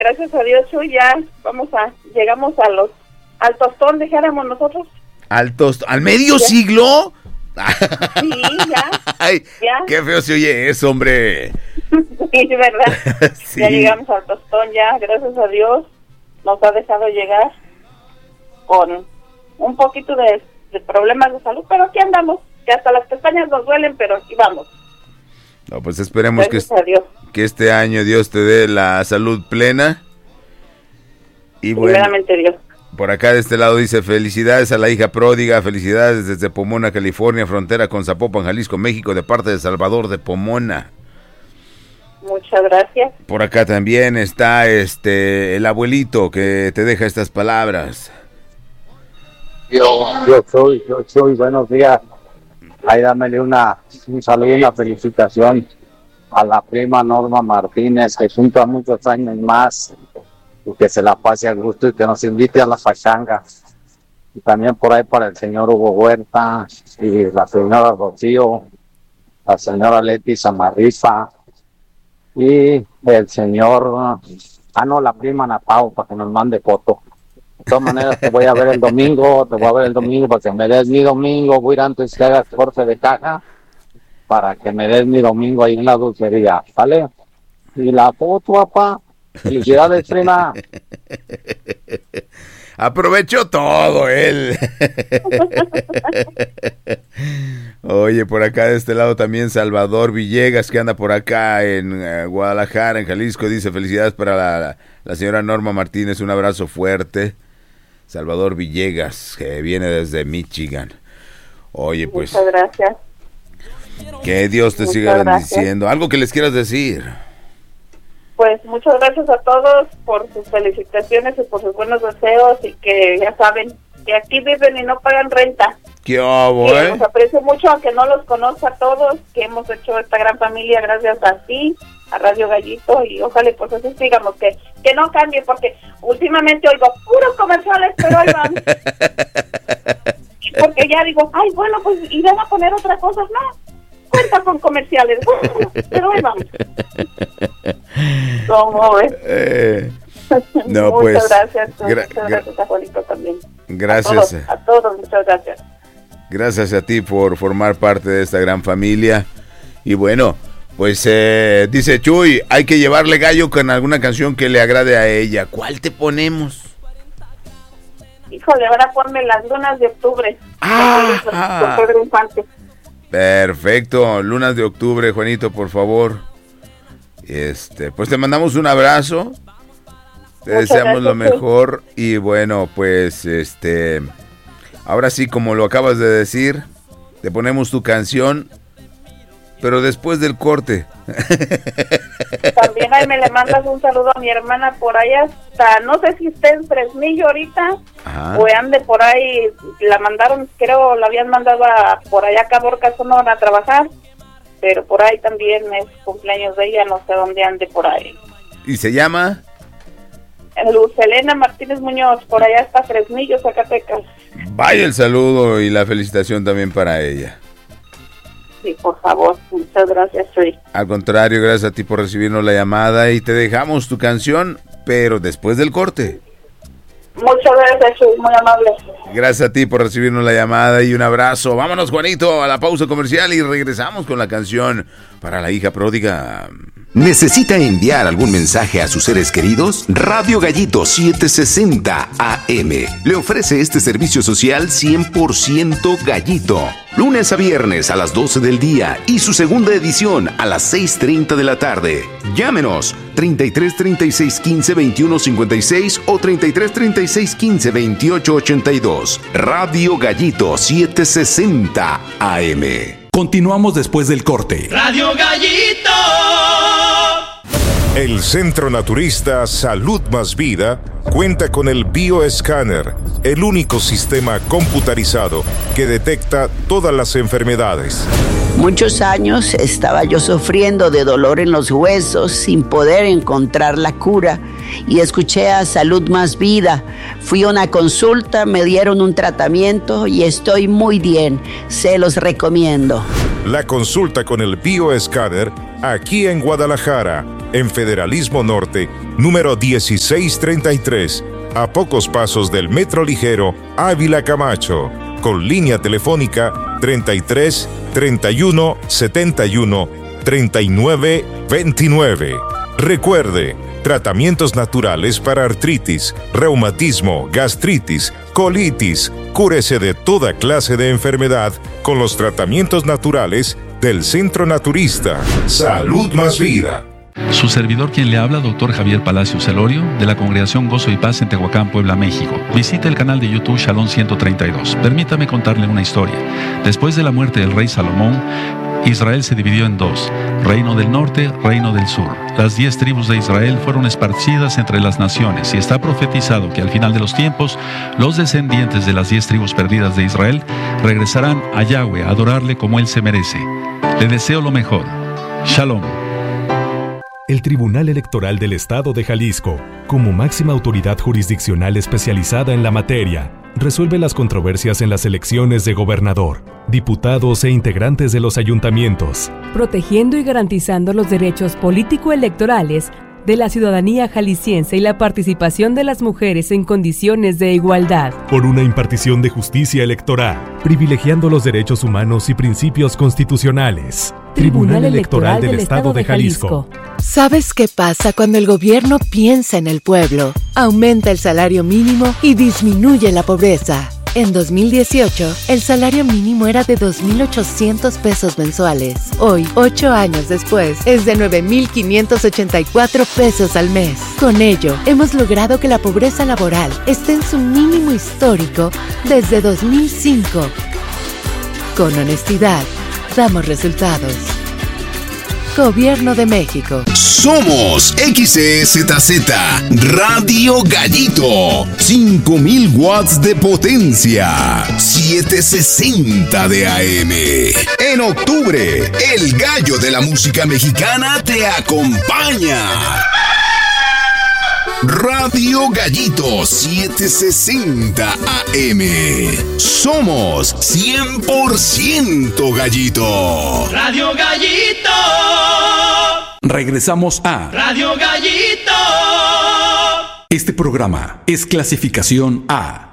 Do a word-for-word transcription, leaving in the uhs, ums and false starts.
Gracias a Dios, Chuy, ya vamos a, llegamos a los, al tostón, dijéramos nosotros. ¿Al tostón? ¿Al medio ¿Ya? siglo? Sí, ya. Ay, ya. Qué feo se oye eso, hombre. Sí, verdad. Sí. Ya llegamos al tostón, ya, gracias a Dios, nos ha dejado llegar con un poquito de, de problemas de salud, pero aquí andamos, que hasta las pestañas nos duelen, pero aquí vamos. No, pues esperemos que, que este año Dios te dé la salud plena. Y bueno, primeramente Dios. Por acá de este lado dice, felicidades a la hija pródiga, felicidades desde Pomona, California, frontera con Zapopan, Jalisco, México, de parte de Salvador de Pomona. Muchas gracias. Por acá también está este el abuelito que te deja estas palabras. Yo, yo soy, yo soy, buenos días. Ahí dámele una, un saludo, una felicitación a la prima Norma Martínez, que junto a muchos años más, y que se la pase a gusto y que nos invite a la pachanga. Y también por ahí para el señor Hugo Huerta y la señora Rocío, la señora Leti Samarripa y el señor, ah no, la prima Napao, para que nos mande foto. De todas maneras te voy a ver el domingo, te voy a ver el domingo para que me des mi domingo, voy a ir antes que hagas corte de caja, para que me des mi domingo ahí en la dulcería, ¿vale? Y la foto, papá, felicidades, prima. Aprovechó todo él. Oye, por acá de este lado también Salvador Villegas, que anda por acá en uh, Guadalajara, en Jalisco, dice felicidades para la, la señora Norma Martínez, un abrazo fuerte. Salvador Villegas, que viene desde Michigan. Oye, pues... Muchas gracias. Que Dios te Muchas siga gracias. bendiciendo. ¿Algo que les quieras decir? Pues muchas gracias a todos por sus felicitaciones y por sus buenos deseos, y que ya saben que aquí viven y no pagan renta. ¡Qué obo, y eh! los aprecio mucho, aunque no los conozca a todos, que hemos hecho esta gran familia gracias a ti, a Radio Gallito, y ojalá pues así sigamos, que, que no cambie, porque últimamente oigo puros comerciales, pero ahí van. Porque ya digo, ay, bueno, pues irán a poner otra cosa, no, cuenta con comerciales, bueno, pero ahí vamos. ¿Cómo ves? Eh, no, muchas pues, gracias, gra- muchas gracias a Juanito también. Gracias. A todos, a todos, muchas gracias. Gracias a ti por formar parte de esta gran familia. Y bueno, pues eh, dice Chuy, hay que llevarle gallo con alguna canción que le agrade a ella. ¿Cuál te ponemos? Híjole, ahora ponme Las Lunas de Octubre. Ah, con Pedro Infante. Perfecto, Lunas de Octubre, Juanito, por favor. Este, pues te mandamos un abrazo. Te Muchas deseamos gracias, lo mejor. Y bueno, pues este, ahora sí, como lo acabas de decir, te ponemos tu canción, pero después del corte. También ahí me le mandas un saludo a mi hermana por allá hasta, no sé si esté en Fresnillo ahorita. Ajá. O ande por ahí, la mandaron, creo, la habían mandado a, por allá a Caborca, Sonora, a trabajar, pero por ahí también es cumpleaños de ella, no sé dónde ande por ahí. ¿Y se llama? Luz Elena Martínez Muñoz, por allá está Fresnillo, Zacatecas. Vaya el saludo y la felicitación también para ella. Sí, por favor, muchas gracias, Chuy. Al contrario, gracias a ti por recibirnos la llamada y te dejamos tu canción, pero después del corte. Muchas gracias, Chuy, muy amable. Gracias a ti por recibirnos la llamada y un abrazo. Vámonos, Juanito, a la pausa comercial y regresamos con la canción para la hija pródiga. ¿Necesita enviar algún mensaje a sus seres queridos? Radio Gallito setecientos sesenta A M le ofrece este servicio social cien por ciento gallito. Lunes a viernes a las doce del día y su segunda edición a las seis treinta de la tarde. Llámenos treinta y tres, treinta y seis, quince, veintiuno, cincuenta y seis o treinta y tres, treinta y seis, quince, veintiocho, ochenta y dos. Radio Gallito setecientos sesenta A M. Continuamos después del corte. Radio Gallito. El Centro Naturista Salud Más Vida cuenta con el Bioescáner, el único sistema computarizado que detecta todas las enfermedades. Muchos años estaba yo sufriendo de dolor en los huesos sin poder encontrar la cura y escuché a Salud Más Vida. Fui a una consulta, me dieron un tratamiento y estoy muy bien. Se los recomiendo. La consulta con el Bioescáner aquí en Guadalajara, en Federalismo Norte, número dieciséis treinta y tres, a pocos pasos del Metro Ligero Ávila Camacho, con línea telefónica treinta y tres, treinta y uno, setenta y uno, treinta y nueve, veintinueve. Recuerde, tratamientos naturales para artritis, reumatismo, gastritis, colitis. Cúrese de toda clase de enfermedad con los tratamientos naturales del Centro Naturista. Salud más vida. Su servidor quien le habla, doctor Javier Palacios Celorio, de la Congregación Gozo y Paz en Tehuacán, Puebla, México. Visite el canal de YouTube Shalom ciento treinta y dos. Permítame contarle una historia. Después de la muerte del rey Salomón, Israel se dividió en dos, reino del norte, reino del sur. Las diez tribus de Israel fueron esparcidas entre las naciones y está profetizado que al final de los tiempos, los descendientes de las diez tribus perdidas de Israel regresarán a Yahweh a adorarle como él se merece. Le deseo lo mejor. Shalom. El Tribunal Electoral del Estado de Jalisco, como máxima autoridad jurisdiccional especializada en la materia, resuelve las controversias en las elecciones de gobernador, diputados e integrantes de los ayuntamientos, protegiendo y garantizando los derechos político-electorales de la ciudadanía jalisciense y la participación de las mujeres en condiciones de igualdad. Por una impartición de justicia electoral, privilegiando los derechos humanos y principios constitucionales. Tribunal Electoral del Estado de Jalisco. ¿Sabes qué pasa cuando el gobierno piensa en el pueblo? Aumenta el salario mínimo y disminuye la pobreza. En dos mil dieciocho, el salario mínimo era de dos mil ochocientos pesos mensuales. Hoy, ocho años después, es de nueve mil quinientos ochenta y cuatro pesos al mes. Con ello, hemos logrado que la pobreza laboral esté en su mínimo histórico desde dos mil cinco. Con honestidad, damos resultados. Gobierno de México. Somos X E Z Z Radio Gallito. cinco mil watts de potencia. setecientos sesenta de A M. En octubre, el gallo de la música mexicana te acompaña. Radio Gallito setecientos sesenta A M. Somos cien por ciento gallito. Radio Gallito. Regresamos a Radio Gallito. Este programa es clasificación A,